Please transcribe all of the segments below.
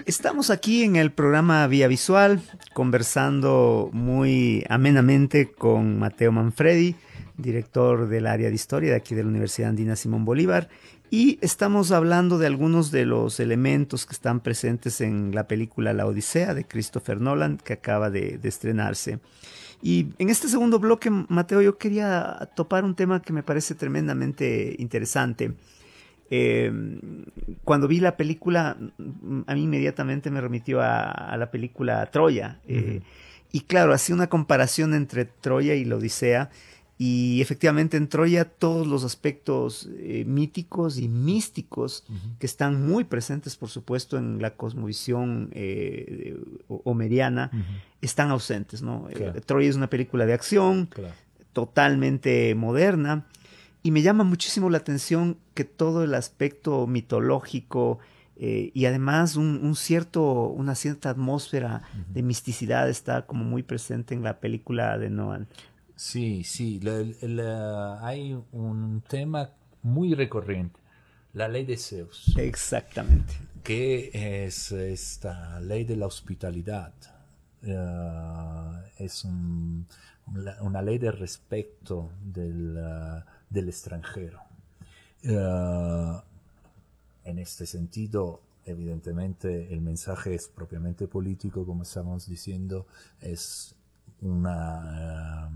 Estamos aquí en el programa Vía Visual, conversando muy amenamente con Mateo Manfredi, director del área de historia de aquí de la Universidad Andina Simón Bolívar, y estamos hablando de algunos de los elementos que están presentes en la película La Odisea de Christopher Nolan, que acaba de estrenarse. Y en este segundo bloque, Mateo, yo quería topar un tema que me parece tremendamente interesante. Eh, Cuando vi la película, a mí inmediatamente me remitió a la película Troya. Ujú. Y claro, hacía una comparación entre Troya y la Odisea. Y efectivamente en Troya todos los aspectos míticos y místicos Ujú. que están muy presentes, por supuesto, en la cosmovisión homeriana, Ujú. están ausentes, ¿no? Claro, Troya es una película de acción claro. totalmente moderna y me llama muchísimo la atención que todo el aspecto mitológico y además una cierta atmósfera Ujú. de misticidad está como muy presente en la película de Nolan. Sí, sí, hay un tema muy recurrente, la ley de Zeus, Exactamente. que es esta ley de la hospitalidad. Es una ley de respeto del extranjero. Eh, en este sentido, evidentemente, el mensaje es propiamente político, como estamos diciendo, es una,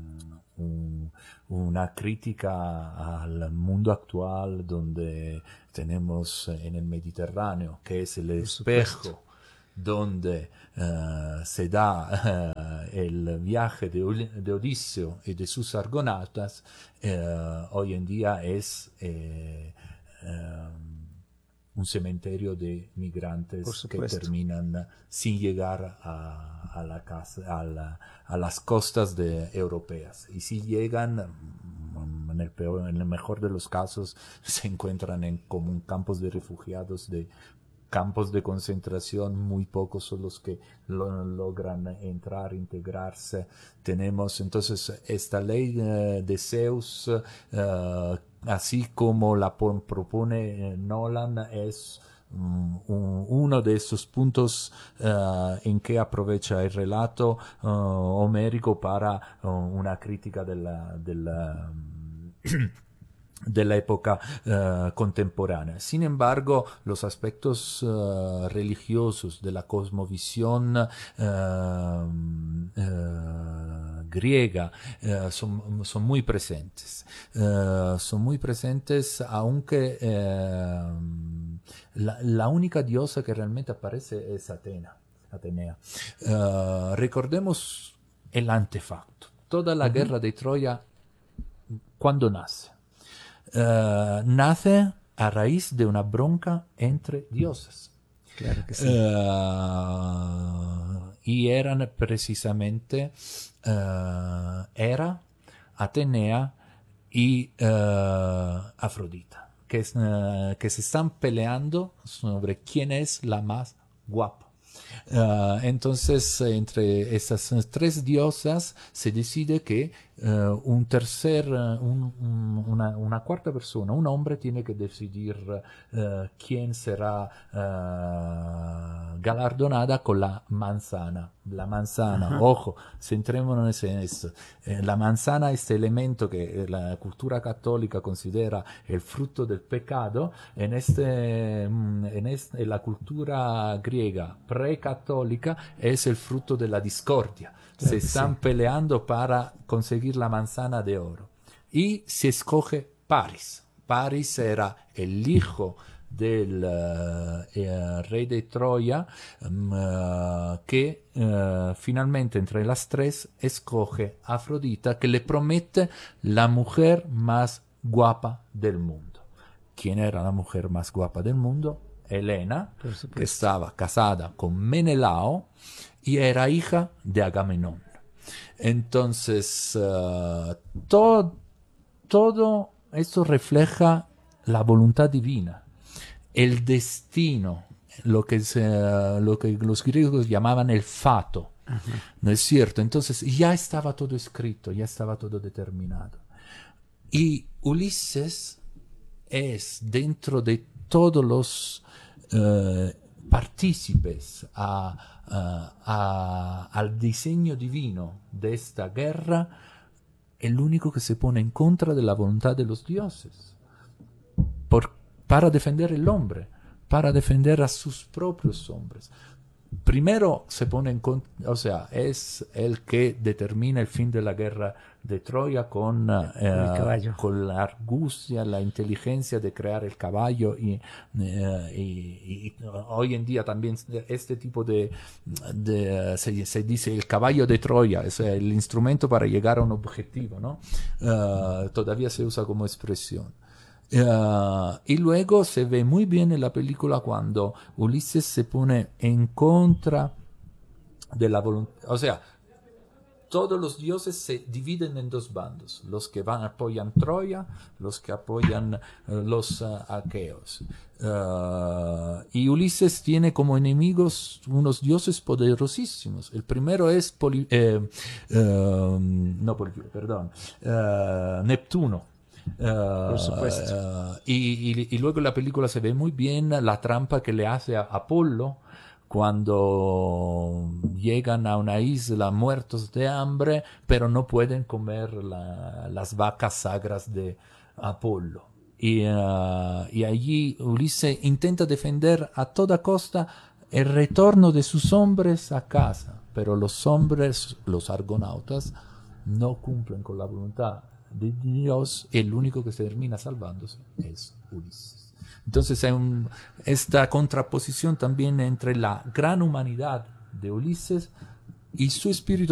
una crítica al mundo actual donde tenemos en el Mediterráneo, que es el Por supuesto. espejo donde se da el viaje de Odiseo y de sus argonautas, hoy en día es un cementerio de Por migrantes que supuesto. terminan sin llegar a las costas europeas. Y si llegan, en el mejor de los casos, se encuentran en como campos de refugiados, de campos de concentración, muy pocos son los que logran entrar, integrarse. Tenemos entonces esta ley de Zeus, así como la propone Nolan, es uno de esos puntos en que aprovecha el relato homérico para una crítica de la época contemporánea. Sin embargo, los aspectos religiosos de la cosmovisión griega son muy presentes. Son muy presentes, aunque la única diosa que realmente aparece es Atenea. Recordemos el antefacto. Toda la Ujú. guerra de Troya, ¿cuándo nace? Nace a raíz de una bronca entre dioses. Claro que sí. Y eran precisamente Hera, Atenea y Afrodita, que se están peleando sobre quién es la más guapa. Entonces, entre estas tres diosas se decide que una cuarta persona, un hombre, tiene que decidir quién será galardonada con la manzana. La manzana, Ajá. ojo, centrémonos en esto. La manzana, este elemento que la cultura católica considera el fruto del pecado, en la cultura griega precatólica es el fruto de la discordia. Se Claro que sí. están peleando para conseguir la manzana de oro. Y se escoge Paris. Paris era el hijo del rey de Troya, que finalmente entre las tres escoge a Afrodita, que le promete la mujer más guapa del mundo. ¿Quién era la mujer más guapa del mundo? Helena, Por que supuesto. estaba casada con Menelao y era hija de Agamenón. Entonces, todo esto refleja la voluntad divina, el destino, lo que los griegos llamaban el fato. Ajá. ¿No es cierto? Entonces ya estaba todo escrito, ya estaba todo determinado. Y Ulises es dentro de todos los partícipes al diseño divino de esta guerra, el único que se pone en contra de la voluntad de los dioses, para defender el hombre, para defender a sus propios hombres. Primero se pone en contra, o sea, es el que determina el fin de la guerra de Troya con la argucia, la inteligencia de crear el caballo y hoy en día también este tipo se dice el caballo de Troya, es el instrumento para llegar a un objetivo, ¿no? Todavía se usa como expresión. Y luego se ve muy bien en la película cuando Ulises se pone en contra de la voluntad, o sea, todos los dioses se dividen en dos bandos, los que apoyan Troya, los que apoyan los aqueos. Y Ulises tiene como enemigos unos dioses poderosísimos. El primero es Neptuno. Por supuesto. Y luego en la película se ve muy bien la trampa que le hace a Apolo cuando llegan a una isla muertos de hambre, pero no pueden comer las vacas sagras de Apolo. Y allí Ulises intenta defender a toda costa el retorno de sus hombres a casa, pero los hombres, los argonautas, no cumplen con la voluntad de Dios. El único que se termina salvándose es Ulises. Entonces hay esta contraposición también entre la gran humanidad de Ulises y su espíritu